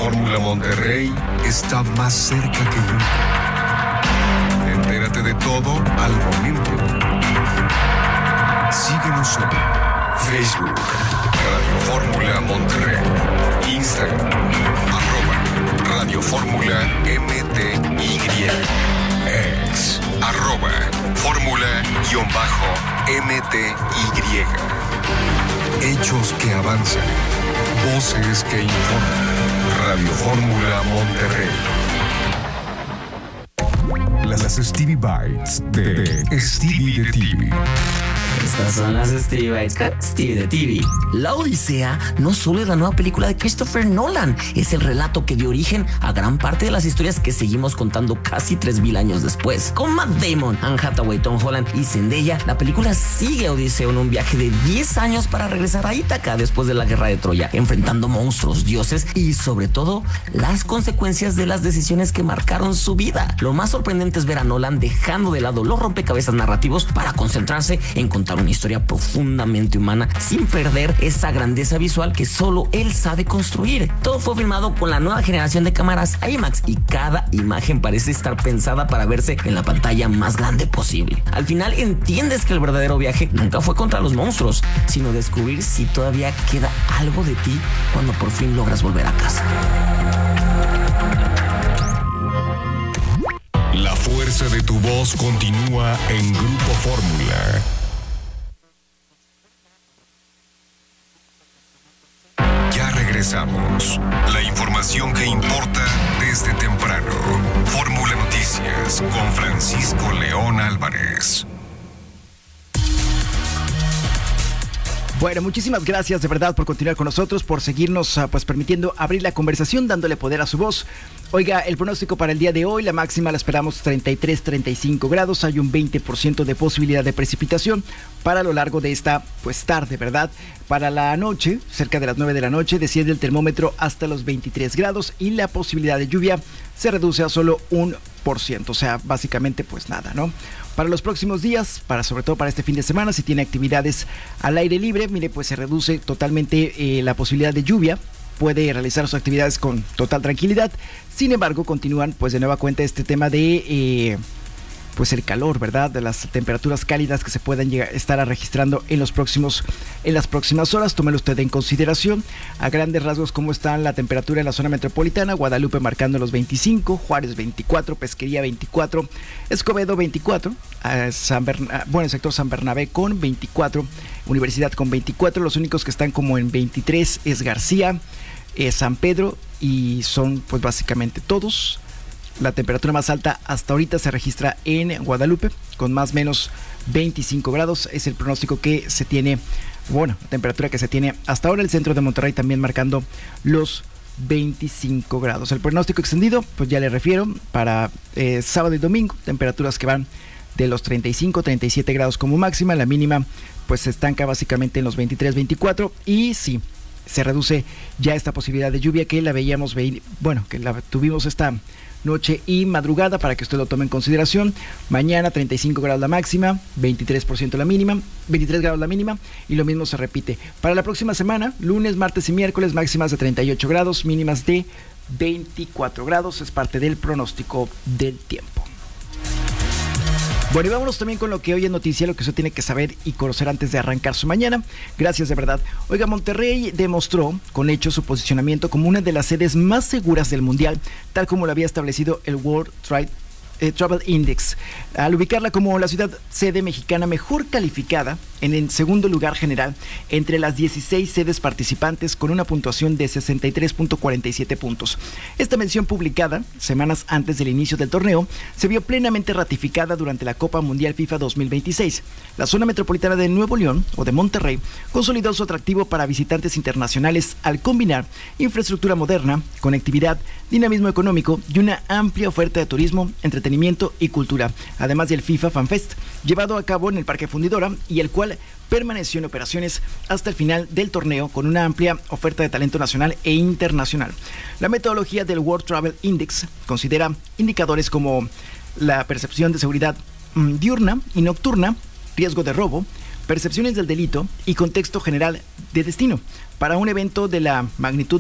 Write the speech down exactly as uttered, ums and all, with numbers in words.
Fórmula Monterrey está más cerca que nunca. Entérate de todo al momento. Síguenos en Facebook, Radio Fórmula Monterrey, Instagram, arroba Radio Fórmula M T Y, ex, arroba Fórmula-M T Y. Hechos que avanzan, voces que informan. Radio Fórmula Monterrey. Las Stevie Bites de Stevie de T V. Estas son las Stevie Bites con Stevie de T V. La Odisea no solo es la nueva película de Christopher Nolan, es el relato que dio origen a gran parte de las historias que seguimos contando casi tres mil años después. Con Matt Damon, Anne Hathaway, Tom Holland y Zendaya, la película sigue a Odiseo en un viaje de diez años para regresar a Ítaca después de la guerra de Troya, enfrentando monstruos, dioses y sobre todo las consecuencias de las decisiones que marcaron su vida. Lo más sorprendente es ver a Nolan dejando de lado los rompecabezas narrativos para concentrarse en contar una historia profundamente humana sin perder esa grandeza visual que solo él sabe construir. Todo fue filmado con la nueva generación de cámaras IMAX y cada imagen parece estar pensada para verse en la pantalla más grande posible. Al final entiendes que el verdadero viaje nunca fue contra los monstruos, sino descubrir si todavía queda algo de ti cuando por fin logras volver a casa. La fuerza de tu voz continúa en Grupo Fórmula. Regresamos. La información que importa desde temprano. Fórmula Noticias con Francisco León Álvarez. Bueno, muchísimas gracias de verdad por continuar con nosotros, por seguirnos uh, pues permitiendo abrir la conversación, dándole poder a su voz. Oiga, el pronóstico para el día de hoy, la máxima la esperamos treinta y tres, treinta y cinco grados, hay un veinte por ciento de posibilidad de precipitación para lo largo de esta pues tarde, ¿verdad? Para la noche, cerca de las nueve de la noche, desciende el termómetro hasta los veintitrés grados y la posibilidad de lluvia se reduce a solo un por ciento, o sea, básicamente pues nada, ¿no? Para los próximos días, para sobre todo para este fin de semana, si tiene actividades al aire libre, mire, pues se reduce totalmente eh, la posibilidad de lluvia. Puede realizar sus actividades con total tranquilidad. Sin embargo, continúan pues de nueva cuenta este tema de eh, pues el calor, ¿verdad? De las temperaturas cálidas que se puedan llegar, estar registrando en los próximos, en las próximas horas. Tómelo usted en consideración. A grandes rasgos, cómo está la temperatura en la zona metropolitana. Guadalupe marcando los veinticinco, Juárez veinticuatro, Pesquería veinticuatro, Escobedo veinticuatro, eh, San Berna, bueno, el sector San Bernabé con veinticuatro, Universidad con veinticuatro. Los únicos que están como en veintitrés es García, eh, San Pedro, y son pues básicamente todos. La temperatura más alta hasta ahorita se registra en Guadalupe, con más o menos veinticinco grados. Es el pronóstico que se tiene, bueno, la temperatura que se tiene hasta ahora. El centro de Monterrey también marcando los veinticinco grados. El pronóstico extendido, pues ya le refiero, para eh, sábado y domingo, temperaturas que van de los treinta y cinco, treinta y siete grados como máxima. La mínima, pues se estanca básicamente en los veintitrés, veinticuatro. Y sí, se reduce ya esta posibilidad de lluvia que la veíamos, bueno, que la tuvimos esta noche y madrugada, para que usted lo tome en consideración. Mañana treinta y cinco grados la máxima, veintitrés por ciento la mínima, veintitrés grados la mínima, y lo mismo se repite para la próxima semana, lunes, martes y miércoles, máximas de treinta y ocho grados, mínimas de veinticuatro grados. Es parte del pronóstico del tiempo. Bueno, y vámonos también con lo que hoy es noticia, lo que usted tiene que saber y conocer antes de arrancar su mañana. Gracias de verdad. Oiga, Monterrey demostró con hechos su posicionamiento como una de las sedes más seguras del mundial, tal como lo había establecido el World Trade Eh, Travel Index, al ubicarla como la ciudad sede mexicana mejor calificada en el segundo lugar general entre las dieciséis sedes participantes, con una puntuación de sesenta y tres punto cuarenta y siete puntos. Esta mención, publicada semanas antes del inicio del torneo, se vio plenamente ratificada durante la Copa Mundial FIFA dos mil veintiséis. La zona metropolitana de Nuevo León, o de Monterrey, consolidó su atractivo para visitantes internacionales al combinar infraestructura moderna, conectividad, dinamismo económico y una amplia oferta de turismo, entretenimiento y cultura, además del FIFA Fan Fest, llevado a cabo en el Parque Fundidora, y el cual permaneció en operaciones hasta el final del torneo, con una amplia oferta de talento nacional e internacional. La metodología del World Travel Index considera indicadores como la percepción de seguridad mmm, diurna y nocturna, riesgo de robo, percepciones del delito y contexto general de destino. Para un evento de la magnitud